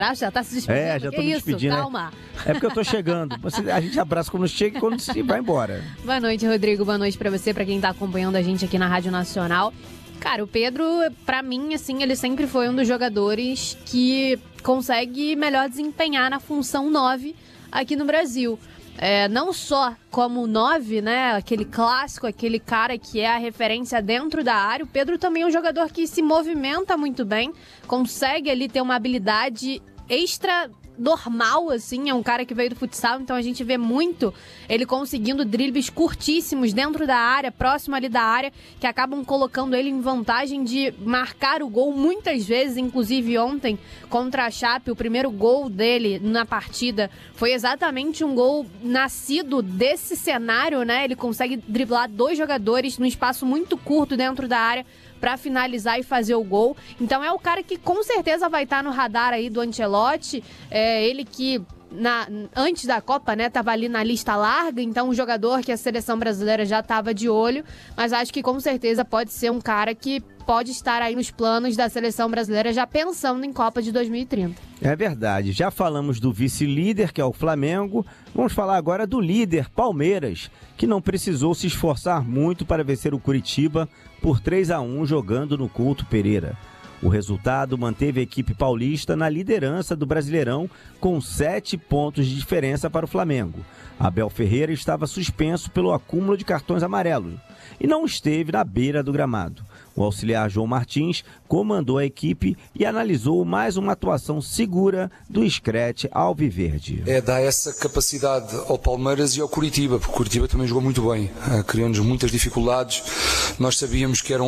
Já tá se despedindo? Já tô me despedindo. Calma. Né? É porque eu tô chegando. A gente abraça quando chega e quando se vai embora. Boa noite, Rodrigo. Boa noite pra você, pra quem tá acompanhando a gente aqui na Rádio Nacional. Cara, o Pedro, pra mim, assim, ele sempre foi um dos jogadores que consegue melhor desempenhar na função 9 aqui no Brasil. Não só como 9, né, aquele clássico, aquele cara que é a referência dentro da área, o Pedro também é um jogador que se movimenta muito bem, consegue ali ter uma habilidade extra normal, assim, é um cara que veio do futsal, então a gente vê muito ele conseguindo dribles curtíssimos dentro da área, próximo ali da área, que acabam colocando ele em vantagem de marcar o gol muitas vezes, inclusive ontem contra a Chape, o primeiro gol dele na partida foi exatamente um gol nascido desse cenário, né? Ele consegue driblar 2 jogadores num espaço muito curto dentro da área para finalizar e fazer o gol. Então é o cara que com certeza vai estar no radar aí do Ancelotti. Ele que antes da Copa, né, tava ali na lista larga, então um jogador que a seleção brasileira já tava de olho, mas acho que com certeza pode ser um cara que pode estar aí nos planos da seleção brasileira já pensando em Copa de 2030. É verdade, já falamos do vice-líder, que é o Flamengo, vamos falar agora do líder, Palmeiras, que não precisou se esforçar muito para vencer o Curitiba por 3-1 jogando no Couto Pereira. O resultado manteve a equipe paulista na liderança do Brasileirão com 7 pontos de diferença para o Flamengo. Abel Ferreira estava suspenso pelo acúmulo de cartões amarelos e não esteve na beira do gramado. O auxiliar João Martins comandou a equipe e analisou mais uma atuação segura do Screte Alviverde. Dá essa capacidade ao Palmeiras e ao Curitiba, porque o Curitiba também jogou muito bem, criou-nos muitas dificuldades. Nós sabíamos que eram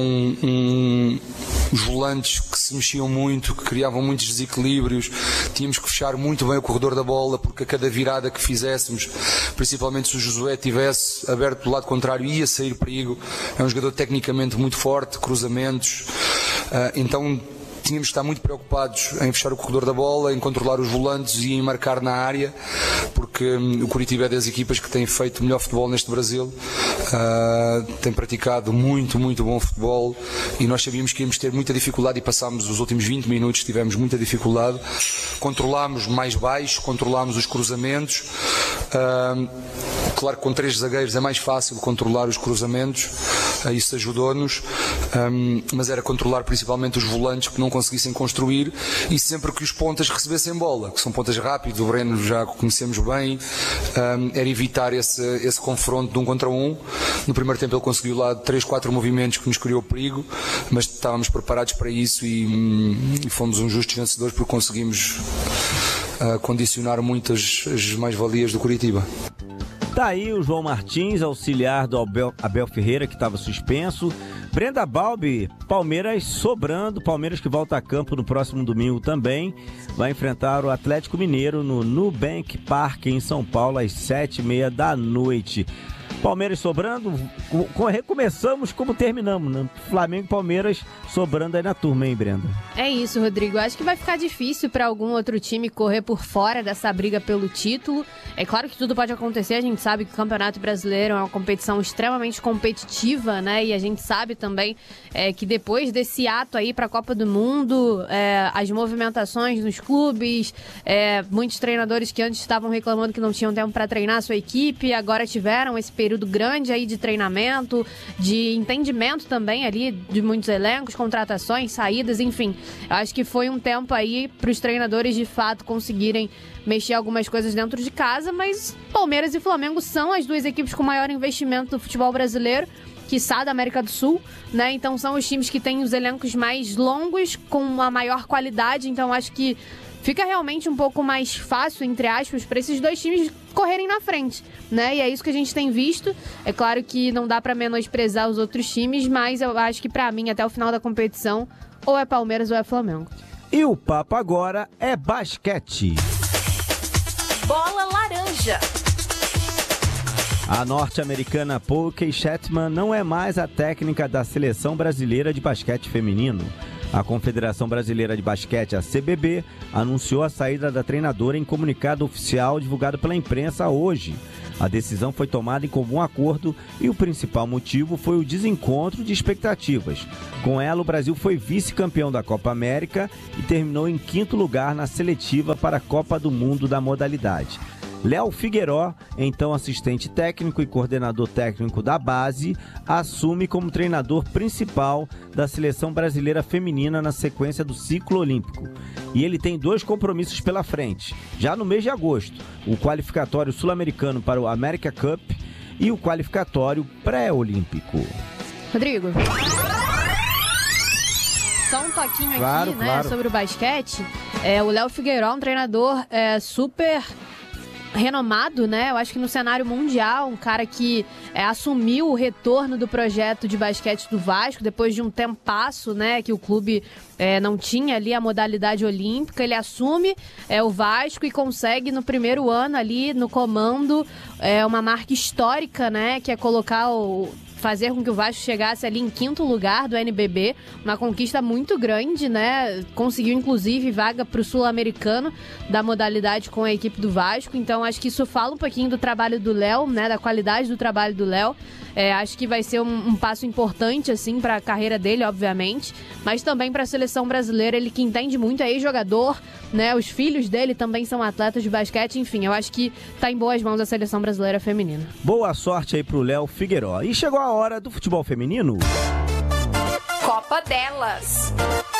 os volantes que se mexiam muito, que criavam muitos desequilíbrios, tínhamos que fechar muito bem o corredor da bola, porque a cada virada que fizéssemos, principalmente se o Josué tivesse aberto do lado contrário, ia sair perigo. É um jogador tecnicamente muito forte, cruzamentos, então tínhamos que estar muito preocupados em fechar o corredor da bola, em controlar os volantes e em marcar na área, porque o Curitiba é das equipas que tem feito o melhor futebol neste Brasil, tem praticado muito, muito bom futebol e nós sabíamos que íamos ter muita dificuldade e passámos os últimos 20 minutos, tivemos muita dificuldade, controlámos mais baixo, controlámos os cruzamentos, claro que com 3 zagueiros é mais fácil controlar os cruzamentos, isso ajudou-nos, mas era controlar principalmente os volantes que não conseguissem construir e sempre que os pontas recebessem bola, que são pontas rápidos, o Breno já conhecemos bem, era evitar esse confronto de 1 contra 1. No primeiro tempo ele conseguiu lá 3, 4 movimentos que nos criou perigo, mas estávamos preparados para isso e fomos uns justos vencedores porque conseguimos condicionar muitas as mais-valias do Curitiba. Tá aí o João Martins, auxiliar do Abel Ferreira, que estava suspenso. Brenda Balbi, Palmeiras sobrando, Palmeiras que volta a campo no próximo domingo também, vai enfrentar o Atlético Mineiro no Nubank Park em São Paulo às 7h30 da noite. Palmeiras sobrando, recomeçamos como terminamos, né? Flamengo e Palmeiras sobrando aí na turma, hein, Brenda? É isso, Rodrigo. Acho que vai ficar difícil para algum outro time correr por fora dessa briga pelo título. É claro que tudo pode acontecer, a gente sabe que o Campeonato Brasileiro é uma competição extremamente competitiva, né? E a gente sabe também que depois desse ato aí para a Copa do Mundo, as movimentações nos clubes, muitos treinadores que antes estavam reclamando que não tinham tempo para treinar a sua equipe, agora tiveram esse período grande aí de treinamento, de entendimento também ali de muitos elencos, contratações, saídas, enfim. Eu acho que foi um tempo aí para os treinadores de fato conseguirem mexer algumas coisas dentro de casa, mas Palmeiras e Flamengo são as 2 equipes com maior investimento do futebol brasileiro, quiçá da América do Sul, né? Então são os times que têm os elencos mais longos, com uma maior qualidade, então acho que fica realmente um pouco mais fácil, entre aspas, para esses 2 times correrem na frente, né? E é isso que a gente tem visto. É claro que não dá para menosprezar os outros times, mas eu acho que para mim, até o final da competição, ou é Palmeiras ou é Flamengo. E o papo agora é basquete. Bola Laranja. A norte-americana Polkey Chatman não é mais a técnica da Seleção Brasileira de Basquete Feminino. A Confederação Brasileira de Basquete, a CBB, anunciou a saída da treinadora em comunicado oficial divulgado pela imprensa hoje. A decisão foi tomada em comum acordo e o principal motivo foi o desencontro de expectativas. Com ela, o Brasil foi vice-campeão da Copa América e terminou em 5º lugar na seletiva para a Copa do Mundo da modalidade. Léo Figueiró, então assistente técnico e coordenador técnico da base, assume como treinador principal da seleção brasileira feminina na sequência do ciclo olímpico. E ele tem 2 compromissos pela frente, já no mês de agosto, o qualificatório sul-americano para o America Cup e o qualificatório pré-olímpico. Rodrigo, só um toquinho aqui, claro. Sobre o basquete. O Léo Figueiró, um treinador super renomado, né? Eu acho que no cenário mundial, um cara que assumiu o retorno do projeto de basquete do Vasco, depois de um tempasso, né? Que o clube não tinha ali a modalidade olímpica. Ele assume o Vasco e consegue no primeiro ano ali no comando uma marca histórica, né? Que é fazer com que o Vasco chegasse ali em 5º lugar do NBB, uma conquista muito grande, né? Conseguiu, inclusive, vaga para o Sul-Americano da modalidade com a equipe do Vasco. Então, acho que isso fala um pouquinho do trabalho do Léo, né? Da qualidade do trabalho do Léo. Acho que vai ser um passo importante, assim, para a carreira dele, obviamente, mas também para a seleção brasileira. Ele que entende muito, é ex-jogador, né? Os filhos dele também são atletas de basquete. Enfim, eu acho que tá em boas mãos a seleção brasileira feminina. Boa sorte aí pro Léo Figueiró. E chegou a hora do futebol feminino. Copa delas.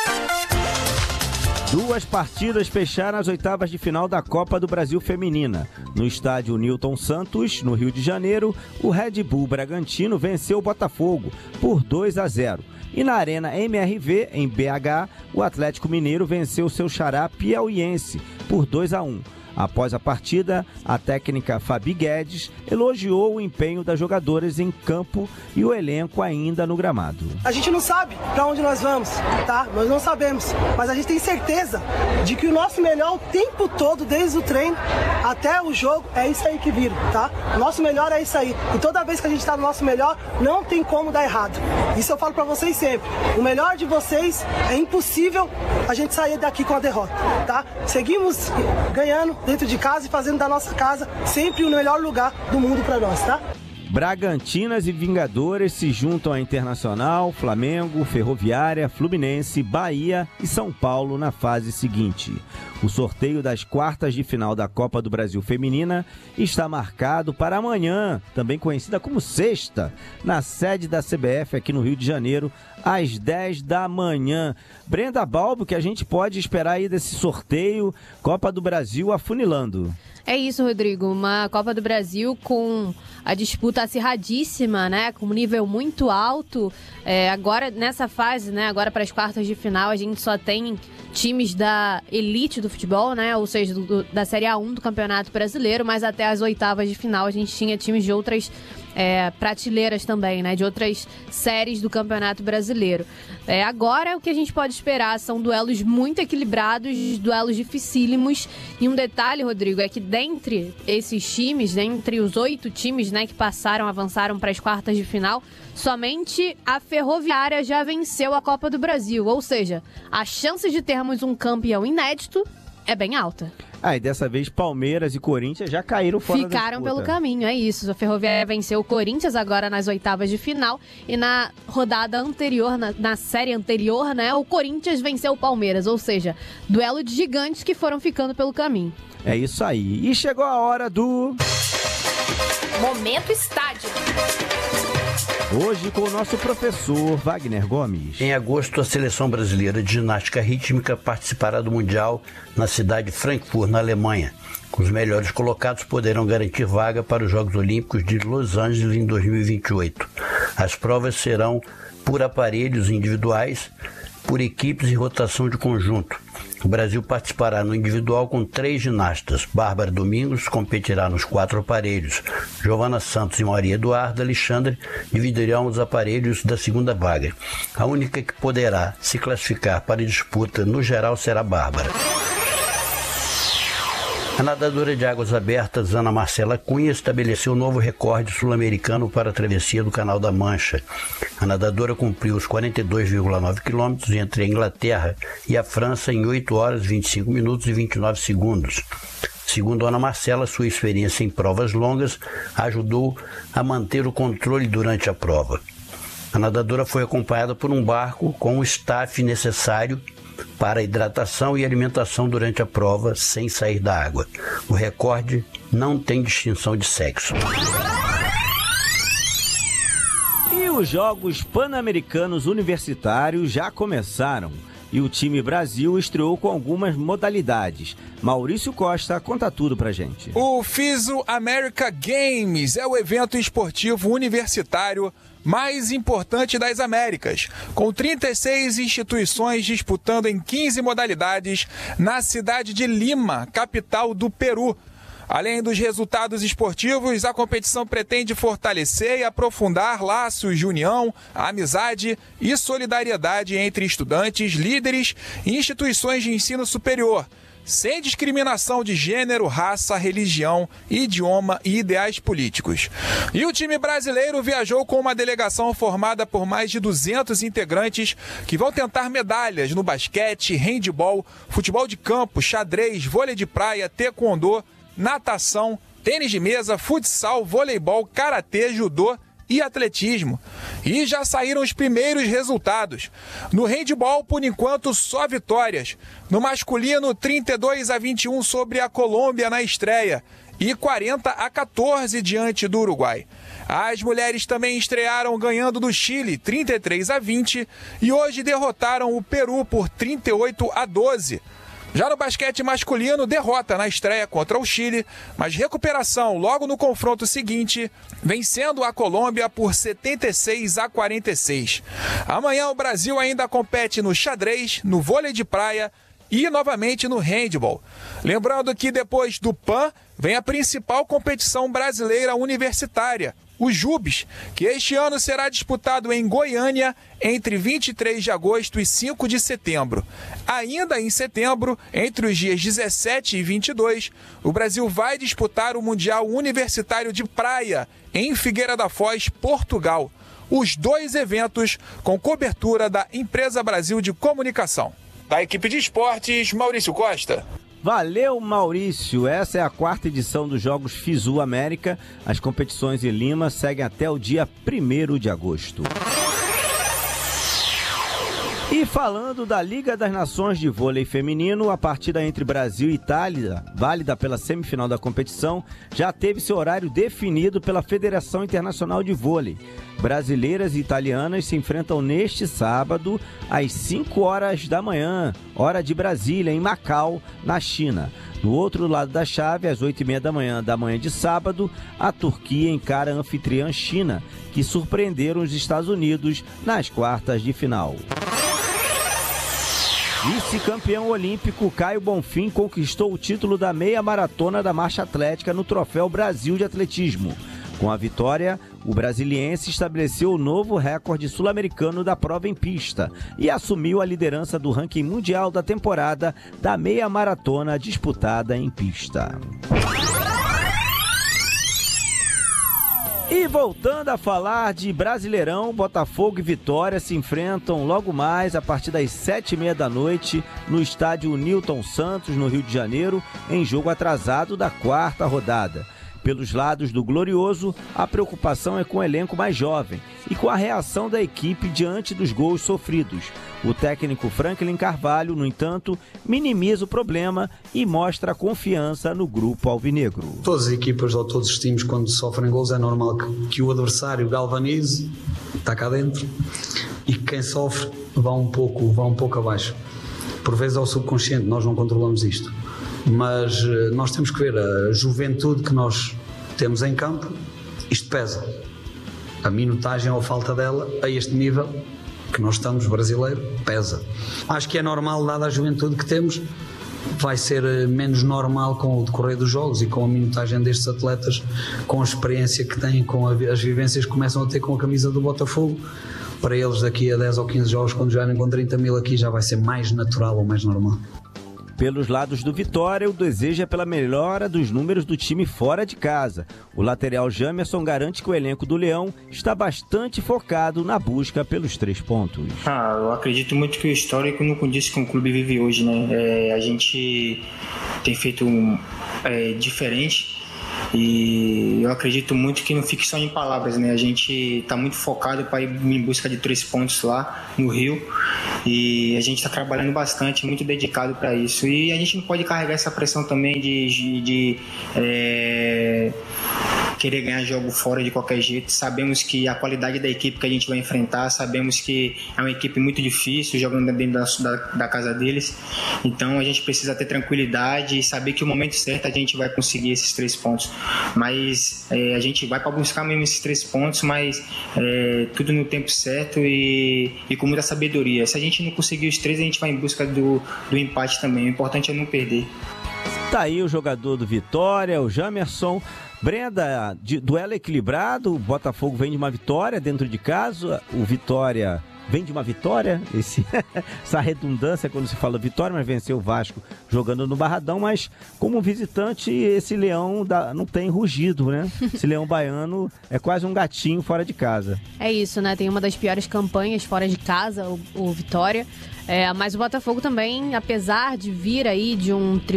2 partidas fecharam as oitavas de final da Copa do Brasil Feminina. No estádio Newton Santos, no Rio de Janeiro, o Red Bull Bragantino venceu o Botafogo por 2-0. E na Arena MRV, em BH, o Atlético Mineiro venceu seu xará piauiense por 2-1. Após a partida, a técnica Fabi Guedes elogiou o empenho das jogadoras em campo e o elenco ainda no gramado. A gente não sabe para onde nós vamos, tá? Nós não sabemos, mas a gente tem certeza de que o nosso melhor o tempo todo, desde o treino até o jogo, é isso aí que vira, tá? O nosso melhor é isso aí. E toda vez que a gente está no nosso melhor, não tem como dar errado. Isso eu falo para vocês sempre. O melhor de vocês é impossível a gente sair daqui com a derrota, tá? Seguimos ganhando dentro de casa e fazendo da nossa casa sempre o melhor lugar do mundo para nós, tá? Bragantinas e Vingadoras se juntam a Internacional, Flamengo, Ferroviária, Fluminense, Bahia e São Paulo na fase seguinte. O sorteio das quartas de final da Copa do Brasil Feminina está marcado para amanhã, também conhecida como sexta, na sede da CBF aqui no Rio de Janeiro, às 10 da manhã. Brenda Balbo, que a gente pode esperar aí desse sorteio, Copa do Brasil afunilando. É isso, Rodrigo. Uma Copa do Brasil com a disputa acirradíssima, né? Com um nível muito alto. Agora, nessa fase, né? Agora para as quartas de final, a gente só tem times da elite do futebol, né? Ou seja, da Série A1 do Campeonato Brasileiro, mas até as oitavas de final a gente tinha times de outras prateleiras também, né? De outras séries do Campeonato Brasileiro. Agora, o que a gente pode esperar são duelos muito equilibrados, duelos dificílimos. E um detalhe, Rodrigo, é que dentre esses times, dentre os 8 times, né, que avançaram para as quartas de final, somente a Ferroviária já venceu a Copa do Brasil. Ou seja, a chance de termos um campeão inédito é bem alta. E dessa vez Palmeiras e Corinthians já caíram fora da disputa. Ficaram pelo caminho, é isso. A Ferroviária venceu o Corinthians agora nas oitavas de final. E na rodada anterior, na série anterior, né, o Corinthians venceu o Palmeiras. Ou seja, duelo de gigantes que foram ficando pelo caminho. É isso aí. E chegou a hora do... Momento Estádio. Hoje com o nosso professor Wagner Gomes. Em agosto, a seleção brasileira de ginástica rítmica participará do Mundial na cidade de Frankfurt, na Alemanha. Os melhores colocados poderão garantir vaga para os Jogos Olímpicos de Los Angeles em 2028. As provas serão por aparelhos individuais, por equipes e rotação de conjunto. O Brasil participará no individual com 3 ginastas. Bárbara Domingos competirá nos 4 aparelhos. Giovana Santos e Maria Eduarda Alexandre dividirão os aparelhos da segunda vaga. A única que poderá se classificar para a disputa no geral será Bárbara. A nadadora de águas abertas Ana Marcela Cunha estabeleceu um novo recorde sul-americano para a travessia do Canal da Mancha. A nadadora cumpriu os 42,9 quilômetros entre a Inglaterra e a França em 8 horas, 25 minutos e 29 segundos. Segundo Ana Marcela, sua experiência em provas longas ajudou a manter o controle durante a prova. A nadadora foi acompanhada por um barco com o staff necessário para hidratação e alimentação durante a prova sem sair da água. O recorde não tem distinção de sexo. E os Jogos Pan-Americanos Universitários já começaram. E o time Brasil estreou com algumas modalidades. Maurício Costa conta tudo pra gente. O FISU America Games é o evento esportivo universitário mais importante das Américas, com 36 instituições disputando em 15 modalidades na cidade de Lima, capital do Peru. Além dos resultados esportivos, a competição pretende fortalecer e aprofundar laços de união, amizade e solidariedade entre estudantes, líderes e instituições de ensino superior, sem discriminação de gênero, raça, religião, idioma e ideais políticos. E o time brasileiro viajou com uma delegação formada por mais de 200 integrantes que vão tentar medalhas no basquete, handebol, futebol de campo, xadrez, vôlei de praia, taekwondo, natação, tênis de mesa, futsal, voleibol, karatê, judô e atletismo. E já saíram os primeiros resultados. No handebol, por enquanto, só vitórias. No masculino, 32-21 sobre a Colômbia na estreia e 40-14 diante do Uruguai. As mulheres também estrearam ganhando do Chile 33-20 e hoje derrotaram o Peru por 38-12. Já no basquete masculino, derrota na estreia contra o Chile, mas recuperação logo no confronto seguinte, vencendo a Colômbia por 76-46. Amanhã o Brasil ainda compete no xadrez, no vôlei de praia e novamente no handebol. Lembrando que depois do PAN vem a principal competição brasileira universitária, o JUBES, que este ano será disputado em Goiânia entre 23 de agosto e 5 de setembro. Ainda em setembro, entre os dias 17 e 22, o Brasil vai disputar o Mundial Universitário de Praia em Figueira da Foz, Portugal. Os dois eventos com cobertura da Empresa Brasil de Comunicação. Da equipe de esportes, Maurício Costa. Valeu, Maurício! Essa é a 4ª edição dos Jogos FISU América. As competições em Lima seguem até o dia 1º de agosto. E falando da Liga das Nações de Vôlei Feminino, a partida entre Brasil e Itália, válida pela semifinal da competição, já teve seu horário definido pela Federação Internacional de Vôlei. Brasileiras e italianas se enfrentam neste sábado às 5 horas da manhã, hora de Brasília, em Macau, na China. No outro lado da chave, às 8h30 da manhã de sábado, a Turquia encara a anfitriã China, que surpreenderam os Estados Unidos nas quartas de final. Vice-campeão olímpico Caio Bonfim conquistou o título da meia maratona da marcha atlética no Troféu Brasil de Atletismo. Com a vitória, o brasiliense estabeleceu o novo recorde sul-americano da prova em pista e assumiu a liderança do ranking mundial da temporada da meia maratona disputada em pista. E voltando a falar de Brasileirão, Botafogo e Vitória se enfrentam logo mais a partir das 7h30 da noite no estádio Newton Santos, no Rio de Janeiro, em jogo atrasado da 4ª rodada. Pelos lados do Glorioso, a preocupação é com o elenco mais jovem e com a reação da equipe diante dos gols sofridos. O técnico Franklin Carvalho, no entanto, minimiza o problema e mostra confiança no grupo alvinegro. Todas as equipas ou todos os times, quando sofrem gols, é normal que o adversário galvanize, está cá dentro, e que quem sofre vá um pouco abaixo. Por vezes é o subconsciente, nós não controlamos isto. Mas nós temos que ver a juventude que nós temos em campo, isto pesa. A minutagem ou a falta dela a este nível que nós estamos, brasileiro, pesa. Acho que é normal, dada a juventude que temos, vai ser menos normal com o decorrer dos jogos e com a minutagem destes atletas, com a experiência que têm, com as vivências que começam a ter com a camisa do Botafogo. Para eles, daqui a 10 ou 15 jogos, quando jogarem com 30 mil aqui, já vai ser mais natural ou mais normal. Pelos lados do Vitória, o desejo é pela melhora dos números do time fora de casa. O lateral Jamerson garante que o elenco do Leão está bastante focado na busca pelos 3 pontos. Eu acredito muito que o histórico não condiz com o clube vive hoje, né? A gente tem feito diferente. E eu acredito muito que não fique só em palavras, né? A gente está muito focado para ir em busca de 3 pontos lá no Rio e a gente está trabalhando bastante, muito dedicado para isso. E a gente não pode carregar essa pressão também de querer ganhar jogo fora de qualquer jeito. Sabemos que a qualidade da equipe que a gente vai enfrentar, sabemos que é uma equipe muito difícil, jogando dentro da casa deles. Então a gente precisa ter tranquilidade e saber que no momento certo a gente vai conseguir esses 3 pontos. Mas a gente vai para buscar mesmo esses 3 pontos, mas tudo no tempo certo e com muita sabedoria. Se a gente não conseguir os 3, a gente vai em busca do empate também. O importante é não perder. Tá aí o jogador do Vitória, o Jamerson. Brenda, duelo equilibrado, o Botafogo vem de uma vitória dentro de casa, o Vitória vem de uma vitória, essa redundância quando se fala vitória, mas venceu o Vasco jogando no Barradão, mas como visitante esse leão não tem rugido, né? Esse leão baiano é quase um gatinho fora de casa. É isso, né? Tem uma das piores campanhas fora de casa, o Vitória, mas o Botafogo também, apesar de vir aí de um